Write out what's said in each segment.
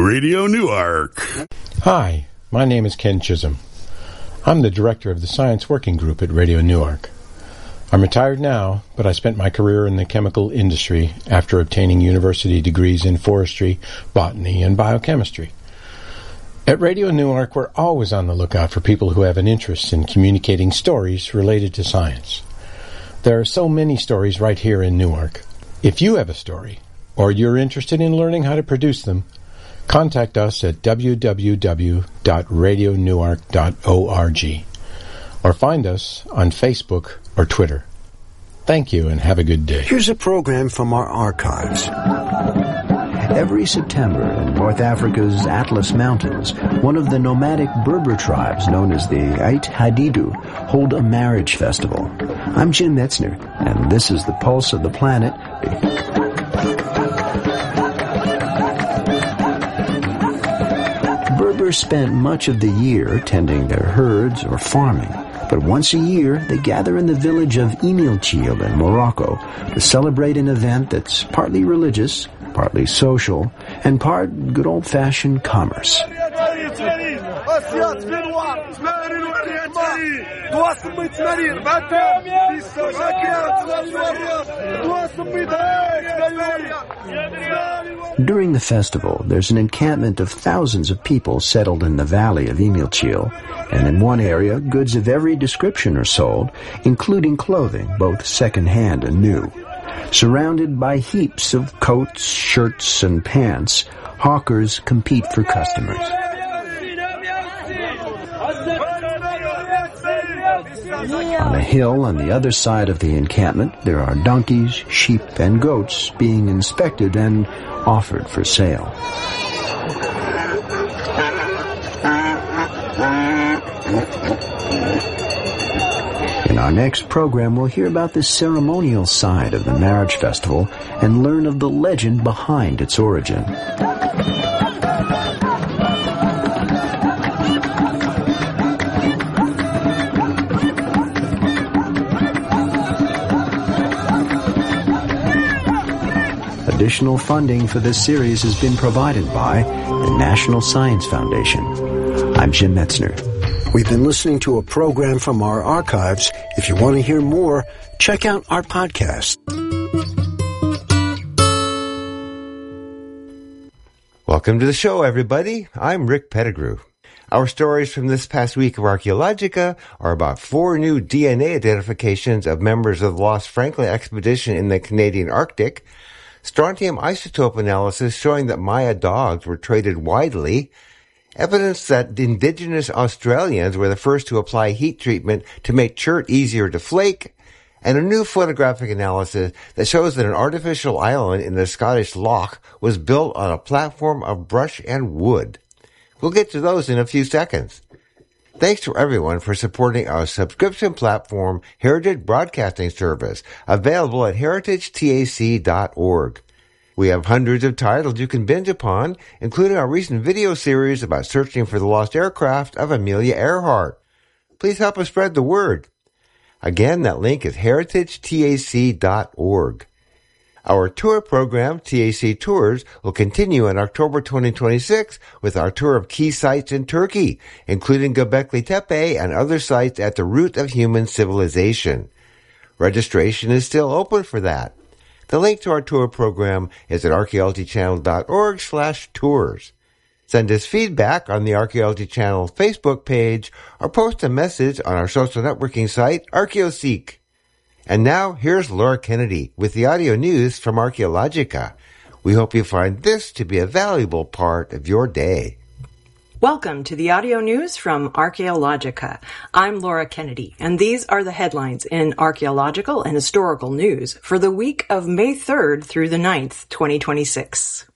Radio Newark. Hi, my name is Ken Chisholm. I'm the director of the Science Working Group at Radio Newark. I'm retired now, but I spent my career in the chemical industry after obtaining university degrees in forestry, botany, and biochemistry. At Radio Newark, we're always on the lookout for people who have an interest in communicating stories related to science. There are so many stories right here in Newark. If you have a story, or you're interested in learning how to produce them, contact us at www.radionewark.org or find us on Facebook or Twitter. Thank you and have a good day. Here's a program from our archives. Every September in North Africa's Atlas Mountains, one of the nomadic Berber tribes known as the Ait Hadidu hold a marriage festival. I'm Jim Metzner, and this is the Pulse of the Planet. Berbers spent much of the year tending their herds or farming, but once a year they gather in the village of Imilchil in Morocco to celebrate an event that's partly religious, partly social, and part good old-fashioned commerce. During the festival, there's an encampment of thousands of people settled in the valley of Imilchil, and in one area, goods of every description are sold, including clothing, both second-hand and new. Surrounded by heaps of coats, shirts, and pants, hawkers compete for customers. On a hill on the other side of the encampment, there are donkeys, sheep, and goats being inspected and offered for sale. In our next program, we'll hear about the ceremonial side of the marriage festival and learn of the legend behind its origin. Additional funding for this series has been provided by the National Science Foundation. I'm Jim Metzner. We've been listening to a program from our archives. If you want to hear more, check out our podcast. Welcome to the show, everybody. I'm Rick Pettigrew. Our stories from this past week of Archaeologica are about 4 new DNA identifications of members of the Lost Franklin expedition in the Canadian Arctic, strontium isotope analysis showing that Maya dogs were traded widely, evidence that indigenous Australians were the first to apply heat treatment to make chert easier to flake, and a new photographic analysis that shows that an artificial island in the Scottish Loch was built on a platform of brush and wood. We'll get to those in a few seconds. Thanks to everyone for supporting our subscription platform, Heritage Broadcasting Service, available at heritagetac.org. We have hundreds of titles you can binge upon, including our recent video series about searching for the lost aircraft of Amelia Earhart. Please help us spread the word. Again, that link is heritagetac.org. Our tour program, TAC Tours, will continue in October 2026 with our tour of key sites in Turkey, including Göbekli Tepe and other sites at the root of human civilization. Registration is still open for that. The link to our tour program is at archaeologychannel.org/tours. Send us feedback on the Archaeology Channel Facebook page or post a message on our social networking site, ArchaeoSeek. And now, here's Laura Kennedy with the audio news from Archaeologica. We hope you find this to be a valuable part of your day. Welcome to the audio news from Archaeologica. I'm Laura Kennedy, and these are the headlines in archaeological and historical news for the week of May 3rd through the 9th, 2026.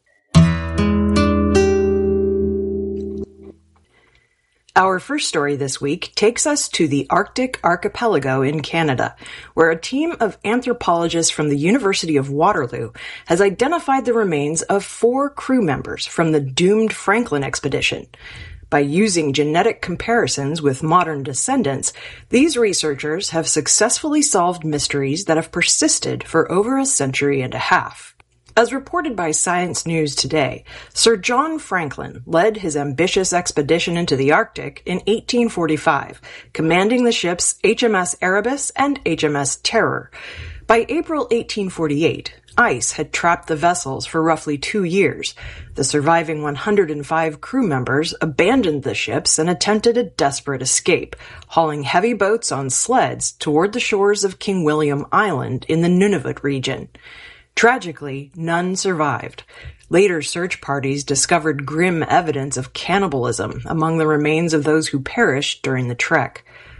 Our first story this week takes us to the Arctic archipelago in Canada, where a team of anthropologists from the University of Waterloo has identified the remains of 4 crew members from the doomed Franklin expedition. By using genetic comparisons with modern descendants, these researchers have successfully solved mysteries that have persisted for over a century and a half. As reported by Science News Today, Sir John Franklin led his ambitious expedition into the Arctic in 1845, commanding the ships HMS Erebus and HMS Terror. By April 1848, ice had trapped the vessels for roughly 2 years. The surviving 105 crew members abandoned the ships and attempted a desperate escape, hauling heavy boats on sleds toward the shores of King William Island in the Nunavut region. Tragically, none survived. Later search parties discovered grim evidence of cannibalism among the remains of those who perished during the trek.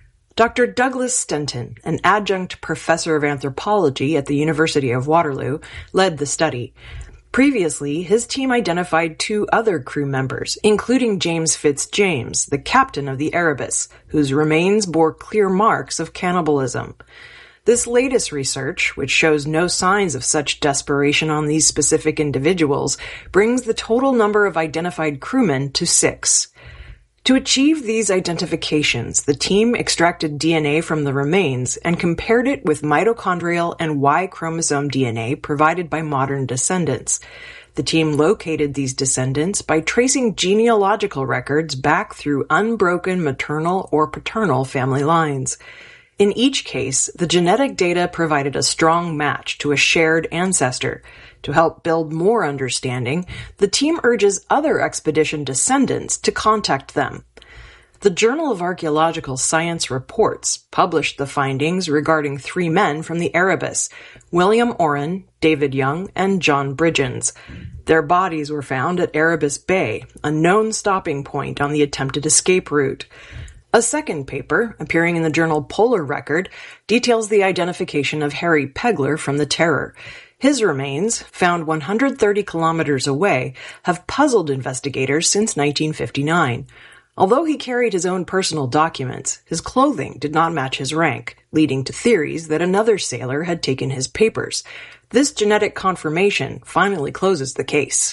Dr. Douglas Stenton, an adjunct professor of anthropology at the University of Waterloo, led the study. Previously, his team identified 2 other crew members, including James Fitzjames, the captain of the Erebus, whose remains bore clear marks of cannibalism. This latest research, which shows no signs of such desperation on these specific individuals, brings the total number of identified crewmen to 6. To achieve these identifications, the team extracted DNA from the remains and compared it with mitochondrial and Y chromosome DNA provided by modern descendants. The team located these descendants by tracing genealogical records back through unbroken maternal or paternal family lines. In each case, the genetic data provided a strong match to a shared ancestor. To help build more understanding, the team urges other expedition descendants to contact them. The Journal of Archaeological Science Reports published the findings regarding 3 men from the Erebus, William Oren, David Young, and John Bridgens. Their bodies were found at Erebus Bay, a known stopping point on the attempted escape route. A second paper, appearing in the journal Polar Record, details the identification of Harry Pegler from the Terror. His remains, found 130 kilometers away, have puzzled investigators since 1959. Although he carried his own personal documents, his clothing did not match his rank, leading to theories that another sailor had taken his papers. This genetic confirmation finally closes the case.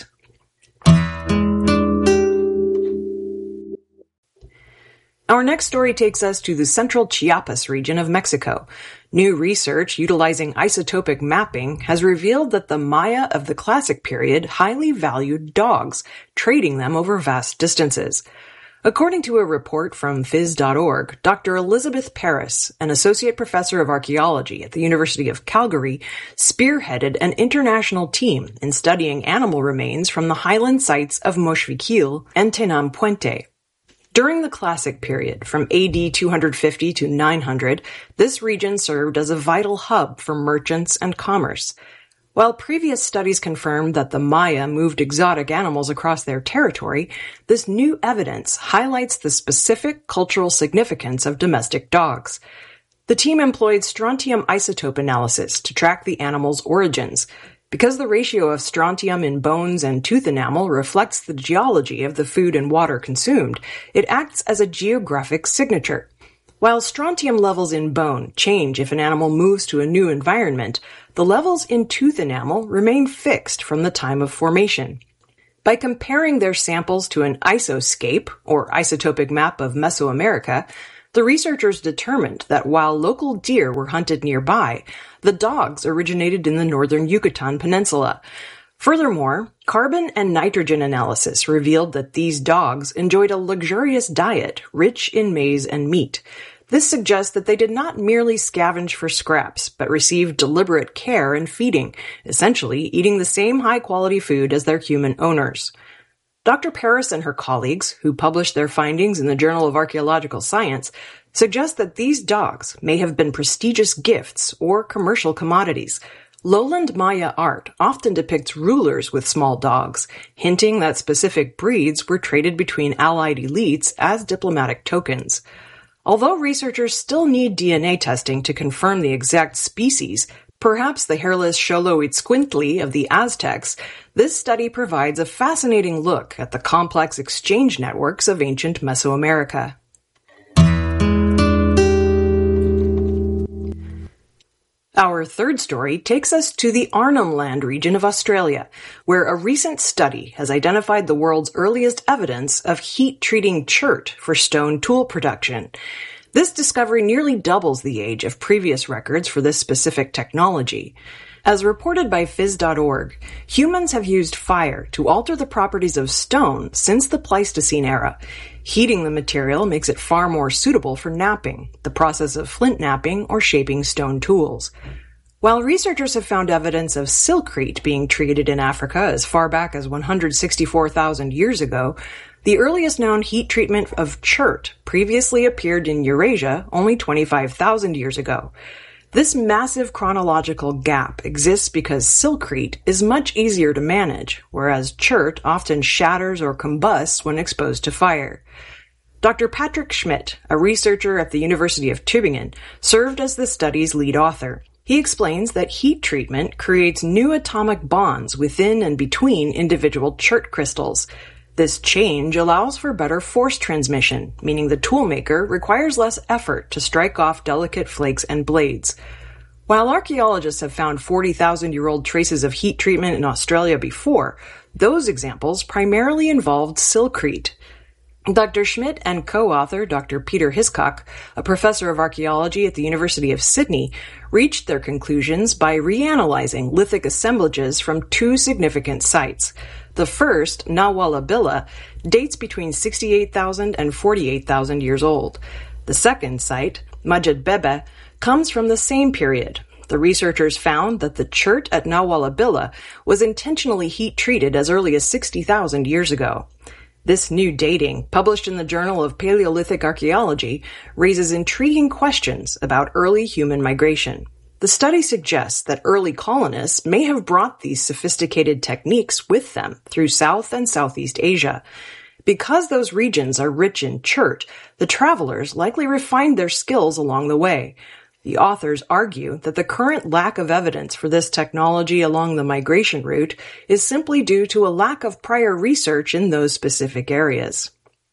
Our next story takes us to the central Chiapas region of Mexico. New research utilizing isotopic mapping has revealed that the Maya of the Classic period highly valued dogs, trading them over vast distances. According to a report from phys.org, Dr. Elizabeth Paris, an associate professor of archaeology at the University of Calgary, spearheaded an international team in studying animal remains from the highland sites of Moxquiquil and Tenampuente. During the Classic period, from AD 250 to 900, this region served as a vital hub for merchants and commerce. While previous studies confirmed that the Maya moved exotic animals across their territory, this new evidence highlights the specific cultural significance of domestic dogs. The team employed strontium isotope analysis to track the animal's origins. Because the ratio of strontium in bones and tooth enamel reflects the geology of the food and water consumed, it acts as a geographic signature. While strontium levels in bone change if an animal moves to a new environment, the levels in tooth enamel remain fixed from the time of formation. By comparing their samples to an isoscape, or isotopic map of Mesoamerica, the researchers determined that while local deer were hunted nearby, the dogs originated in the northern Yucatan Peninsula. Furthermore, carbon and nitrogen analysis revealed that these dogs enjoyed a luxurious diet rich in maize and meat. This suggests that they did not merely scavenge for scraps, but received deliberate care in feeding, essentially eating the same high-quality food as their human owners. Dr. Paris and her colleagues, who published their findings in the Journal of Archaeological Science, suggest that these dogs may have been prestigious gifts or commercial commodities. Lowland Maya art often depicts rulers with small dogs, hinting that specific breeds were traded between allied elites as diplomatic tokens. Although researchers still need DNA testing to confirm the exact species, perhaps the hairless Xoloitzcuintli of the Aztecs, this study provides a fascinating look at the complex exchange networks of ancient Mesoamerica. Our third story takes us to the Arnhem Land region of Australia, where a recent study has identified the world's earliest evidence of heat-treating chert for stone tool production. This discovery nearly doubles the age of previous records for this specific technology. As reported by Phys.org, humans have used fire to alter the properties of stone since the Pleistocene era. Heating the material makes it far more suitable for knapping, the process of flint knapping or shaping stone tools. While researchers have found evidence of silkrete being treated in Africa as far back as 164,000 years ago, the earliest known heat treatment of chert previously appeared in Eurasia only 25,000 years ago. This massive chronological gap exists because silkrete is much easier to manage, whereas chert often shatters or combusts when exposed to fire. Dr. Patrick Schmidt, a researcher at the University of Tübingen, served as the study's lead author. He explains that heat treatment creates new atomic bonds within and between individual chert crystals. This change allows for better force transmission, meaning the toolmaker requires less effort to strike off delicate flakes and blades. While archaeologists have found 40,000-year-old traces of heat treatment in Australia before, those examples primarily involved silkrete. Dr. Schmidt and co-author Dr. Peter Hiscock, a professor of archaeology at the University of Sydney, reached their conclusions by reanalyzing lithic assemblages from two significant sites. The first, Nawalabilla, dates between 68,000 and 48,000 years old. The second site, Majid Bebe, comes from the same period. The researchers found that the chert at Nawalabilla was intentionally heat-treated as early as 60,000 years ago. This new dating, published in the Journal of Paleolithic Archaeology, raises intriguing questions about early human migration. The study suggests that early colonists may have brought these sophisticated techniques with them through South and Southeast Asia. Because those regions are rich in chert, the travelers likely refined their skills along the way. The authors argue that the current lack of evidence for this technology along the migration route is simply due to a lack of prior research in those specific areas.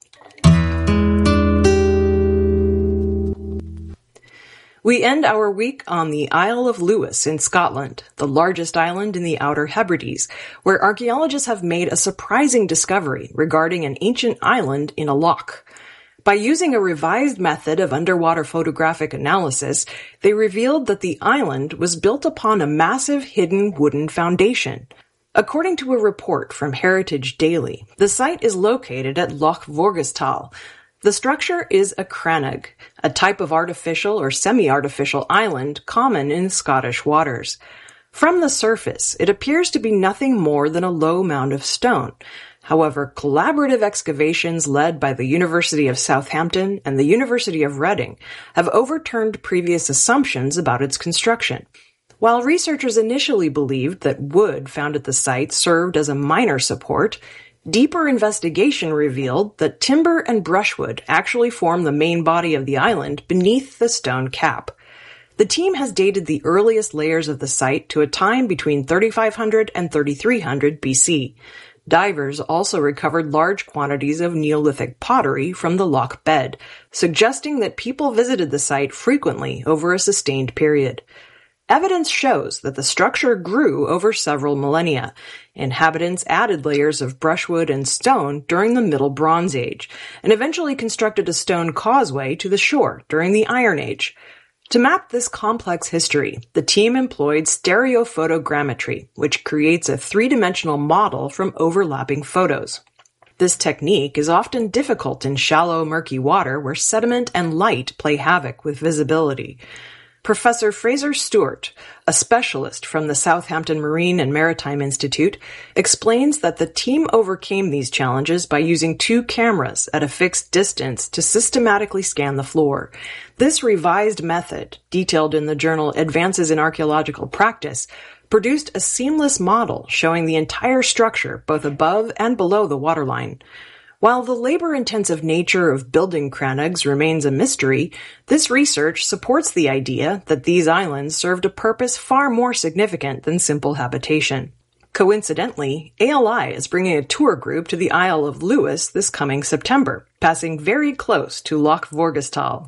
We end our week on the Isle of Lewis in Scotland, the largest island in the Outer Hebrides, where archaeologists have made a surprising discovery regarding an ancient island in a loch. By using a revised method of underwater photographic analysis, they revealed that the island was built upon a massive hidden wooden foundation. According to a report from Heritage Daily, the site is located at Loch Vorgestal. The structure is a crannog, a type of artificial or semi-artificial island common in Scottish waters. From the surface, it appears to be nothing more than a low mound of stone. However, collaborative excavations led by the University of Southampton and the University of Reading have overturned previous assumptions about its construction. While researchers initially believed that wood found at the site served as a minor support, deeper investigation revealed that timber and brushwood actually form the main body of the island beneath the stone cap. The team has dated the earliest layers of the site to a time between 3500 and 3300 BC. Divers also recovered large quantities of Neolithic pottery from the loch bed, suggesting that people visited the site frequently over a sustained period. Evidence shows that the structure grew over several millennia. Inhabitants added layers of brushwood and stone during the Middle Bronze Age, and eventually constructed a stone causeway to the shore during the Iron Age. To map this complex history, the team employed stereophotogrammetry, which creates a three-dimensional model from overlapping photos. This technique is often difficult in shallow, murky water where sediment and light play havoc with visibility. Professor Fraser Stewart, a specialist from the Southampton Marine and Maritime Institute, explains that the team overcame these challenges by using two cameras at a fixed distance to systematically scan the floor. This revised method, detailed in the journal Advances in Archaeological Practice, produced a seamless model showing the entire structure both above and below the waterline. While the labor-intensive nature of building crannogs remains a mystery, this research supports the idea that these islands served a purpose far more significant than simple habitation. Coincidentally, ALI is bringing a tour group to the Isle of Lewis this coming September, passing very close to Loch Vorgestal.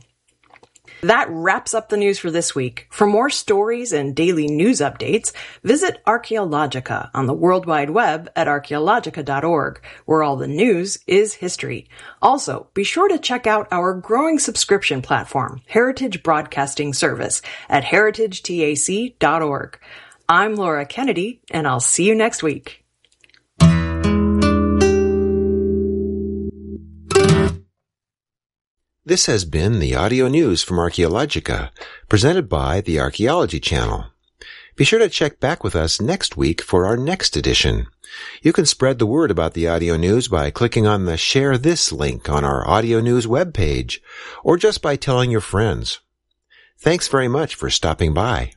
That wraps up the news for this week. For more stories and daily news updates, visit Archaeologica on the World Wide Web at archaeologica.org, where all the news is history. Also, be sure to check out our growing subscription platform, Heritage Broadcasting Service, at heritagetac.org. I'm Laura Kennedy, and I'll see you next week. This has been the audio news from Archaeologica, presented by the Archaeology Channel. Be sure to check back with us next week for our next edition. You can spread the word about the audio news by clicking on the Share This link on our audio news webpage, or just by telling your friends. Thanks very much for stopping by.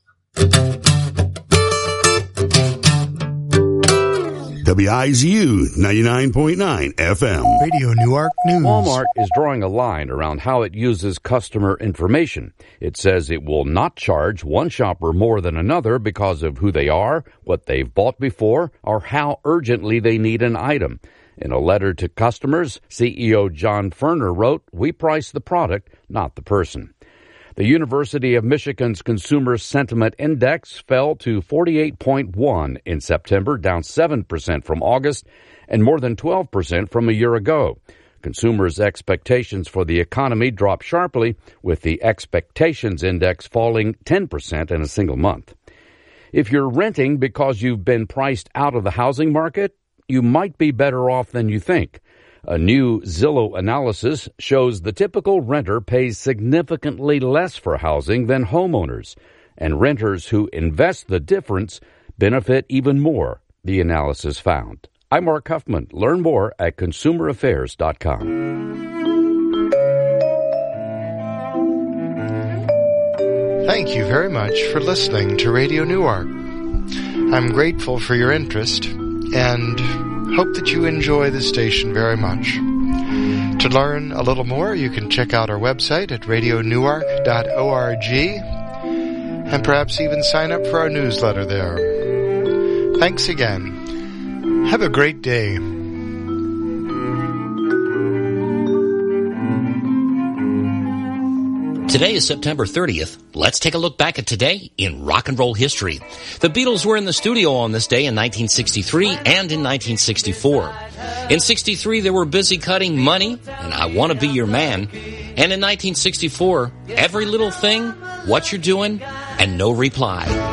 WIZU 99.9 FM. Radio Newark News. Walmart is drawing a line around how it uses customer information. It says it will not charge one shopper more than another because of who they are, what they've bought before, or how urgently they need an item. In a letter to customers, CEO John Furner wrote, "We price the product, not the person." The University of Michigan's Consumer Sentiment Index fell to 48.1 in September, down 7% from August and more than 12% from a year ago. Consumers' expectations for the economy dropped sharply, with the Expectations Index falling 10% in a single month. If you're renting because you've been priced out of the housing market, you might be better off than you think. A new Zillow analysis shows the typical renter pays significantly less for housing than homeowners, and renters who invest the difference benefit even more, the analysis found. I'm Mark Huffman. Learn more at consumeraffairs.com. Thank you very much for listening to Radio Newark. I'm grateful for your interest and hope that you enjoy the station very much. To learn a little more, you can check out our website at radionewark.org and perhaps even sign up for our newsletter there. Thanks again. Have a great day. Today is September 30th. Let's take a look back at today in rock and roll history. The Beatles were in the studio on this day in 1963 and in 1964. In 63, they were busy cutting Money and I Want to Be Your Man. And in 1964, Every Little Thing, What You're Doing, and No Reply.